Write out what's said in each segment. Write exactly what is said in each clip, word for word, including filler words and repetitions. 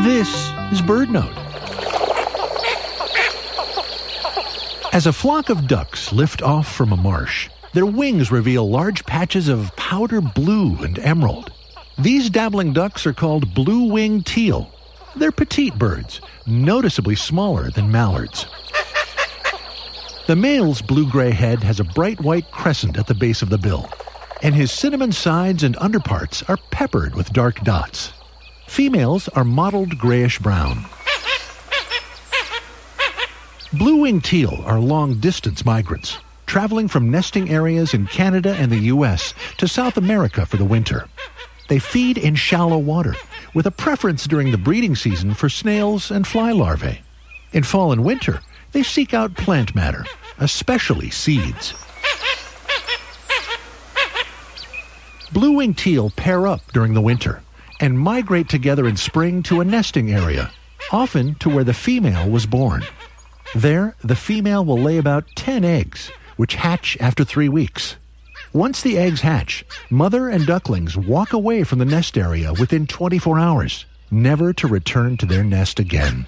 This is BirdNote. As a flock of ducks lift off from a marsh, their wings reveal large patches of powder blue and emerald. These dabbling ducks are called blue-winged teal. They're petite birds, noticeably smaller than mallards. The male's blue-gray head has a bright white crescent at the base of the bill, and his cinnamon sides and underparts are peppered with dark dots. Females are mottled grayish-brown. Blue-winged teal are long-distance migrants, traveling from nesting areas in Canada and the U S to South America for the winter. They feed in shallow water, with a preference during the breeding season for snails and fly larvae. In fall and winter, they seek out plant matter, especially seeds. Blue-winged teal pair up during the winter and migrate together in spring to a nesting area, often to where the female was born. There, the female will lay about ten eggs, which hatch after three weeks. Once the eggs hatch, mother and ducklings walk away from the nest area within twenty-four hours, never to return to their nest again.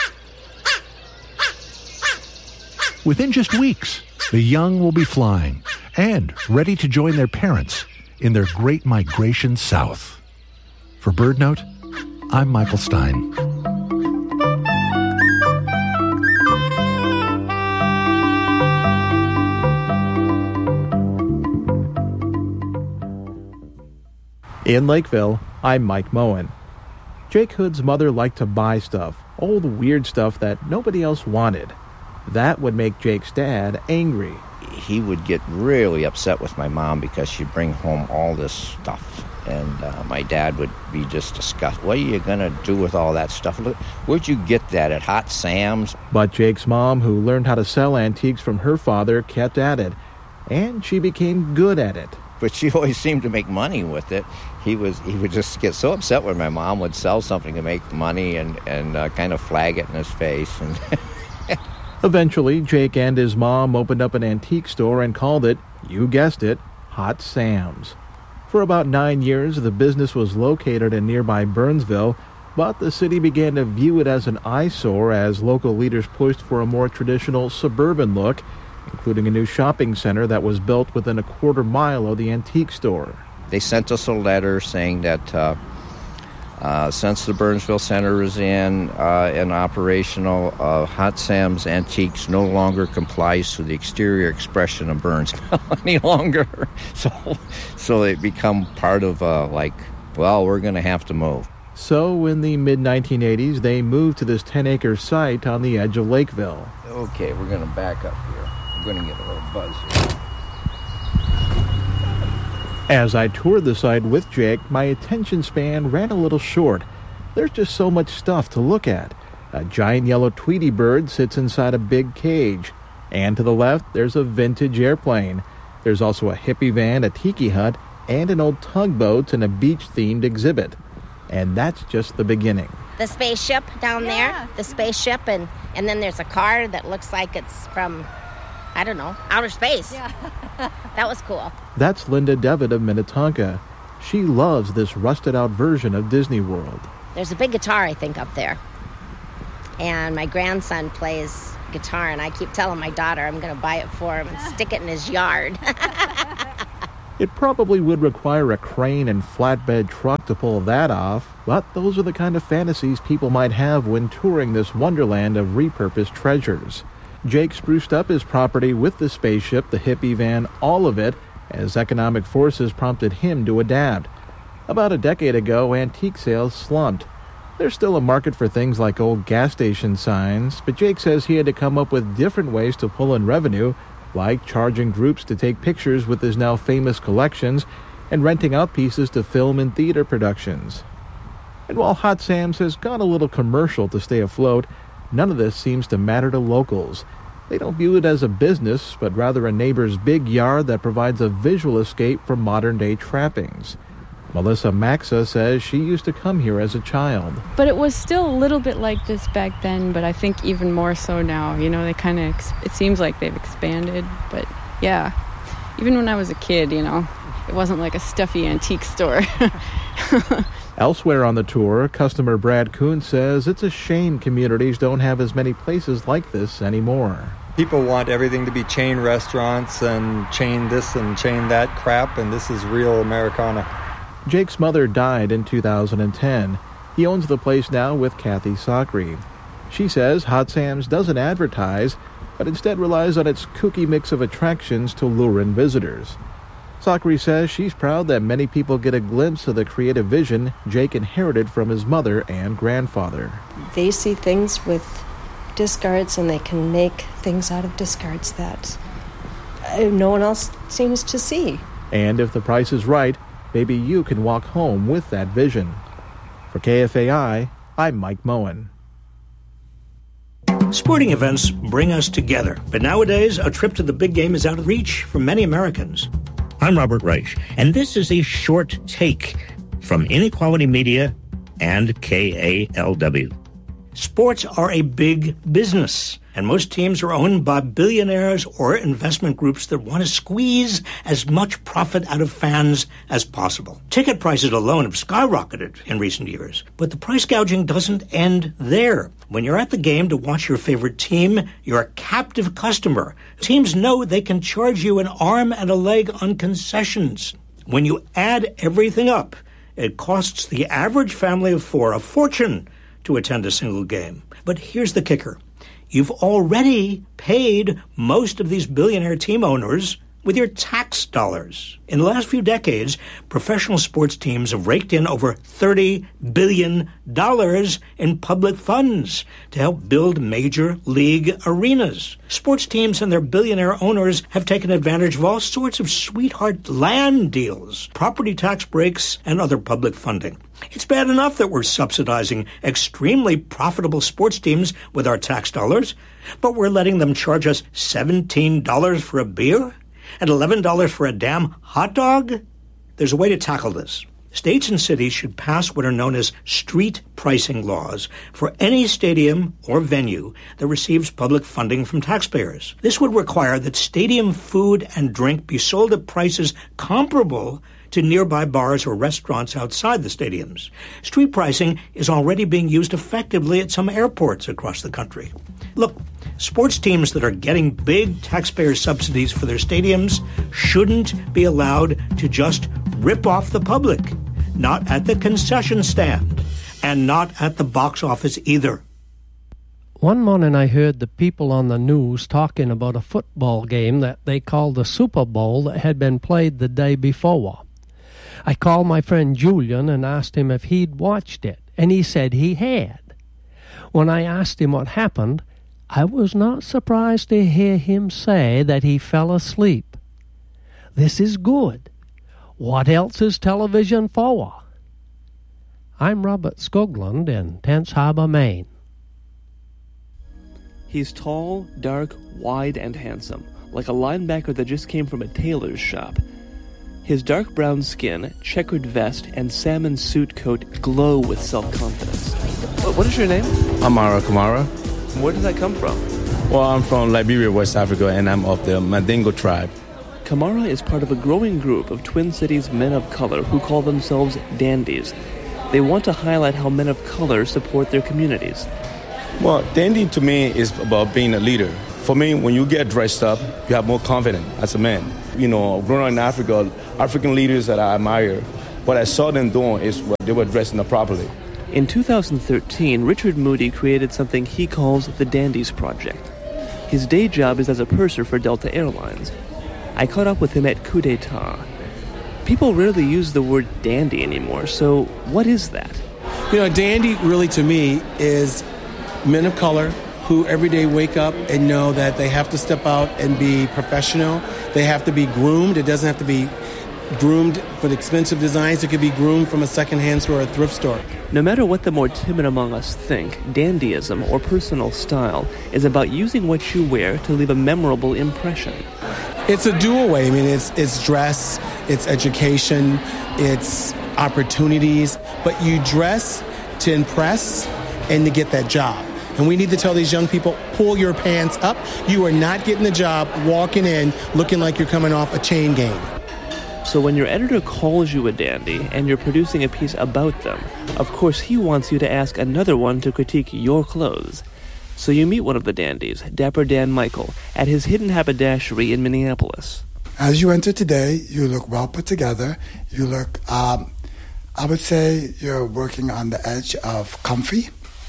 Within just weeks, the young will be flying and ready to join their parents in their great migration south. For BirdNote, I'm Michael Stein. In Lakeville, I'm Mike Moen. Jake Hood's mother liked to buy stuff, old weird stuff that nobody else wanted. That would make Jake's dad angry. He would get really upset with my mom because she'd bring home all this stuff. And uh, my dad would be just disgusted. What are you going to do with all that stuff? Look, where'd you get that, at Hot Sam's? But Jake's mom, who learned how to sell antiques from her father, kept at it. And she became good at it. But she always seemed to make money with it. He was he would just get so upset when my mom would sell something to make money and, and uh, kind of flag it in his face. And Eventually, Jake and his mom opened up an antique store and called it, you guessed it, Hot Sam's. For about nine years, the business was located in nearby Burnsville, but the city began to view it as an eyesore as local leaders pushed for a more traditional suburban look, including a new shopping center that was built within a quarter mile of the antique store. They sent us a letter saying that uh, uh, since the Burnsville Center is in uh, and operational, uh, Hot Sam's Antiques no longer complies to the exterior expression of Burnsville any longer. So, so they become part of uh, like, well, we're going to have to move. So in the mid nineteen eighties, they moved to this ten-acre site on the edge of Lakeville. Okay, we're going to back up here. I'm going to get a little buzz here. As I toured the site with Jake, my attention span ran a little short. There's just so much stuff to look at. A giant yellow Tweety bird sits inside a big cage. And to the left, there's a vintage airplane. There's also a hippie van, a tiki hut, and an old tugboat and a beach-themed exhibit. And that's just the beginning. The spaceship down yeah. there, the spaceship, and, and then there's a car that looks like it's from, I don't know, outer space. Yeah. That was cool. That's Linda Devitt of Minnetonka. She loves this rusted-out version of Disney World. There's a big guitar, I think, up there. And my grandson plays guitar, and I keep telling my daughter I'm going to buy it for him and stick it in his yard. It probably would require a crane and flatbed truck to pull that off, but those are the kind of fantasies people might have when touring this wonderland of repurposed treasures. Jake spruced up his property with the spaceship, the hippie van, all of it, as economic forces prompted him to adapt. About a decade ago, antique sales slumped. There's still a market for things like old gas station signs, but Jake says he had to come up with different ways to pull in revenue, like charging groups to take pictures with his now famous collections and renting out pieces to film and theater productions. And while Hot Sam's has gone a little commercial to stay afloat, none of this seems to matter to locals. They don't view it as a business, but rather a neighbor's big yard that provides a visual escape from modern-day trappings. Melissa Maxa says she used to come here as a child. But it was still a little bit like this back then, but I think even more so now. You know, they kind of, ex- it seems like they've expanded, but yeah. Even when I was a kid, you know, it wasn't like a stuffy antique store. Elsewhere on the tour, customer Brad Kuhn says it's a shame communities don't have as many places like this anymore. People want everything to be chain restaurants and chain this and chain that crap, and this is real Americana. Jake's mother died in two thousand ten. He owns the place now with Kathy Sockery. She says Hot Sam's doesn't advertise, but instead relies on its kooky mix of attractions to lure in visitors. Sockery says she's proud that many people get a glimpse of the creative vision Jake inherited from his mother and grandfather. They see things with discards, and they can make things out of discards that no one else seems to see. And if the price is right, maybe you can walk home with that vision. For K F A I, I'm Mike Moen. Sporting events bring us together, but nowadays a trip to the big game is out of reach for many Americans. I'm Robert Reich, and this is a short take from Inequality Media and K A L W. Sports are a big business, and most teams are owned by billionaires or investment groups that want to squeeze as much profit out of fans as possible. Ticket prices alone have skyrocketed in recent years, but the price gouging doesn't end there. When you're at the game to watch your favorite team, you're a captive customer. Teams know they can charge you an arm and a leg on concessions. When you add everything up, it costs the average family of four a fortune to attend a single game. But here's the kicker. You've already paid most of these billionaire team owners with your tax dollars. In the last few decades, professional sports teams have raked in over thirty billion dollars in public funds to help build major league arenas. Sports teams and their billionaire owners have taken advantage of all sorts of sweetheart land deals, property tax breaks, and other public funding. It's bad enough that we're subsidizing extremely profitable sports teams with our tax dollars, but we're letting them charge us seventeen dollars for a beer and eleven dollars for a damn hot dog? There's a way to tackle this. States and cities should pass what are known as street pricing laws for any stadium or venue that receives public funding from taxpayers. This would require that stadium food and drink be sold at prices comparable to nearby bars or restaurants outside the stadiums. Street pricing is already being used effectively at some airports across the country. Look, sports teams that are getting big taxpayer subsidies for their stadiums shouldn't be allowed to just rip off the public, not at the concession stand, and not at the box office either. One morning I heard the people on the news talking about a football game that they called the Super Bowl that had been played the day before. I called my friend Julian and asked him if he'd watched it, and he said he had. When I asked him what happened, I was not surprised to hear him say that he fell asleep. This is good. What else is television for? I'm Robert Skoglund in Tenns Harbor, Maine. He's tall, dark, wide, and handsome, like a linebacker that just came from a tailor's shop. His dark brown skin, checkered vest, and salmon suit coat glow with self-confidence. What is your name? Amara Kamara. Where does that come from? Well, I'm from Liberia, West Africa, and I'm of the Mandingo tribe. Kamara is part of a growing group of Twin Cities men of color who call themselves dandies. They want to highlight how men of color support their communities. Well, dandy to me is about being a leader. For me, when you get dressed up, you have more confidence as a man. You know, growing up in Africa, African leaders that I admire, what I saw them doing is what they were dressing up properly. In two thousand thirteen, Richard Moody created something he calls the Dandies Project. His day job is as a purser for Delta Airlines. I caught up with him at Coup d'etat. People rarely use the word dandy anymore, so what is that? You know, dandy really to me is men of color who every day wake up and know that they have to step out and be professional. They have to be groomed. It doesn't have to be groomed for the expensive designs. It could be groomed from a secondhand store or a thrift store. No matter what the more timid among us think, dandyism or personal style is about using what you wear to leave a memorable impression. It's a dual way. I mean, it's it's dress, it's education, it's opportunities, but you dress to impress and to get that job. And we need to tell these young people, pull your pants up. You are not getting the job walking in looking like you're coming off a chain game. So when your editor calls you a dandy and you're producing a piece about them, of course he wants you to ask another one to critique your clothes. So you meet one of the dandies, Dapper Dan Michael, at his hidden haberdashery in Minneapolis. As you enter today, you look well put together. You look, um, I would say you're working on the edge of comfy.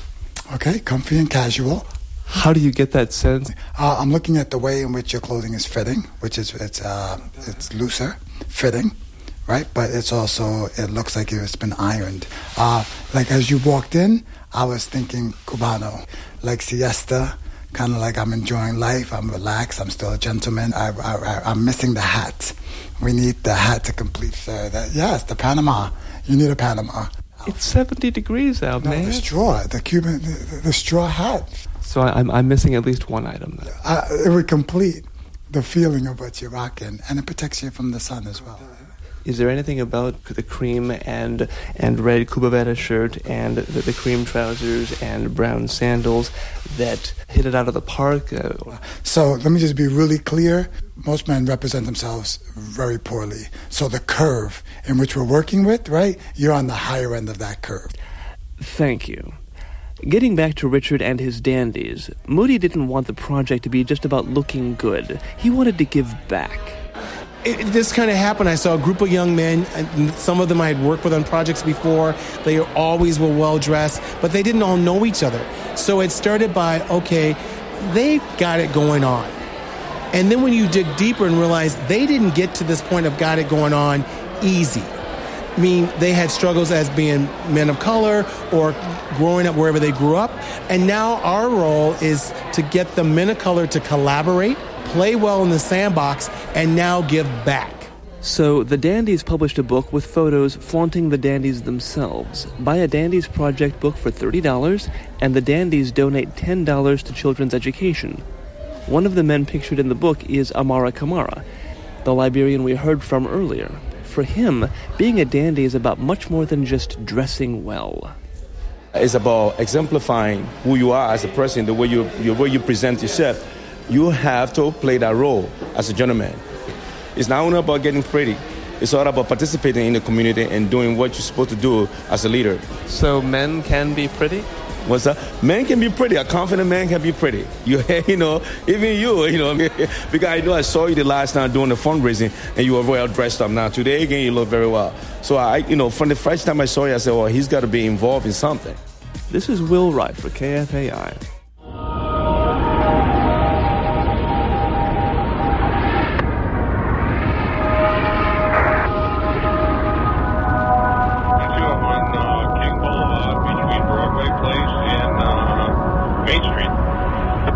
Okay, comfy and casual. How do you get that sense? Uh, I'm looking at the way in which your clothing is fitting, which is it's uh, it's looser fitting, right? But it's also, it looks like it's been ironed. Uh, like as you walked in, I was thinking Cubano, like siesta, kind of like I'm enjoying life, I'm relaxed, I'm still a gentleman. I, I, I'm missing the hat. We need the hat to complete the, the yes, the Panama. You need a Panama. It's seventy degrees out, no, man. The straw, the Cuban, the, the straw hat. So I'm I'm missing at least one item then. Uh, it would complete the feeling of what you're rocking, and it protects you from the sun as well. Is there anything about the cream and and red Cubavera shirt and the, the cream trousers and brown sandals that hit it out of the park? Uh, so let me just be really clear. Most men represent themselves very poorly. So the curve in which we're working with, right, you're on the higher end of that curve. Thank you. Getting back to Richard and his dandies, Moody didn't want the project to be just about looking good. He wanted to give back. It, it just kind of happened. I saw a group of young men, and some of them I had worked with on projects before. They always were well-dressed, but they didn't all know each other. So it started by, okay, they got it going on. And then when you dig deeper and realize they didn't get to this point of got it going on easy. I mean, they had struggles as being men of color or growing up wherever they grew up. And now our role is to get the men of color to collaborate, play well in the sandbox, and now give back. So the Dandies published a book with photos flaunting the Dandies themselves. Buy a Dandies Project book for thirty dollars, and the Dandies donate ten dollars to children's education. One of the men pictured in the book is Amara Kamara, the Liberian we heard from earlier. For him, being a dandy is about much more than just dressing well. It's about exemplifying who you are as a person, the way you, the way you present yourself. You have to play that role as a gentleman. It's not only about getting pretty. It's all about participating in the community and doing what you're supposed to do as a leader. So men can be pretty? What's that? Men can be pretty. A confident man can be pretty. You, you know, even you, you know, because I know I saw you the last time doing the fundraising, and you were well dressed up. Now today again, you look very well. So I, you know, from the first time I saw you, I said, "Well, he's got to be involved in something." This is Will Wright for K F A I. Main Street.